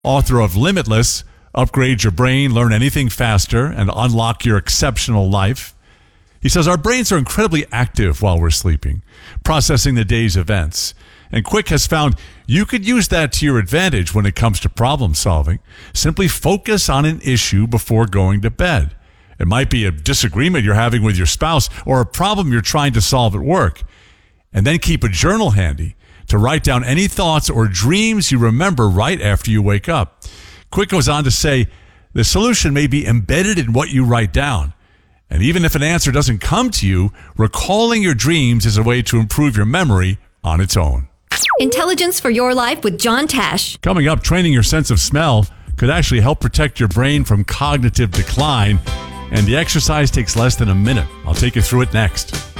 author of Limitless, Upgrade Your Brain, Learn Anything Faster, and Unlock Your Exceptional Life. He says our brains are incredibly active while we're sleeping, processing the day's events. And Quick has found you could use that to your advantage when it comes to problem solving. Simply focus on an issue before going to bed. It might be a disagreement you're having with your spouse or a problem you're trying to solve at work. And then keep a journal handy to write down any thoughts or dreams you remember right after you wake up. Quick goes on to say the solution may be embedded in what you write down. And even if an answer doesn't come to you, recalling your dreams is a way to improve your memory on its own. Intelligence for Your Life with John Tash. Coming up, training your sense of smell could actually help protect your brain from cognitive decline. And the exercise takes less than a minute. I'll take you through it next.